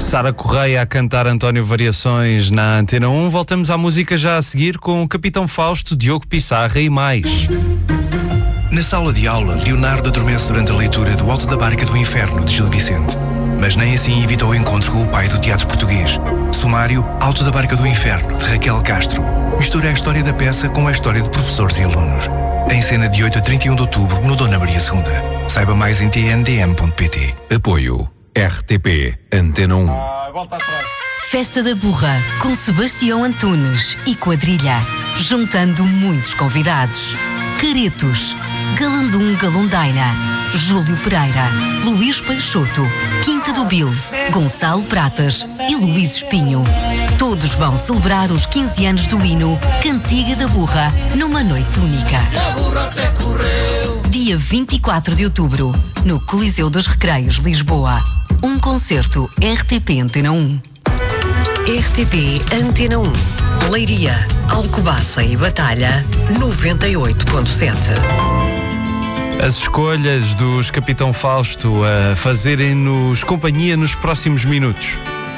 Sara Correia a cantar António Variações na Antena 1. Voltamos à música já a seguir com o Capitão Fausto, Diogo Pissarra e mais. Na sala de aula, Leonardo adormece durante a leitura do Alto da Barca do Inferno, de Gil Vicente. Mas nem assim evitou o encontro com o pai do teatro português. Sumário, Alto da Barca do Inferno, de Raquel Castro. Mistura a história da peça com a história de professores e alunos. Em cena de 8 a 31 de outubro, no Dona Maria II. Saiba mais em tndm.pt. Apoio RTP Antena 1. Volta atrás. Festa da Burra, com Sebastião Antunes e quadrilha, juntando muitos convidados. Caretos, Galandum Galundaina, Júlio Pereira, Luís Peixoto, Quinta do Bil, Gonçalo Pratas e Luís Espinho. Todos vão celebrar os 15 anos do hino Cantiga da Burra numa noite única. Dia 24 de outubro, no Coliseu dos Recreios, Lisboa. Um concerto RTP Antena 1. RTP Antena 1. Leiria, Alcobaça e Batalha 98.7. As escolhas dos Capitão Fausto a fazerem-nos companhia nos próximos minutos.